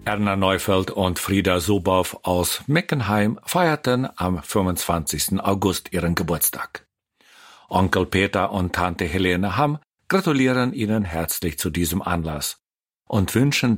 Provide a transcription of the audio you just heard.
Erna Neufeld und Frieda Subow aus Meckenheim feierten am 25. August ihren Geburtstag. Onkel Peter und Tante Helene Hamm gratulieren Ihnen herzlich zu diesem Anlass und wünschen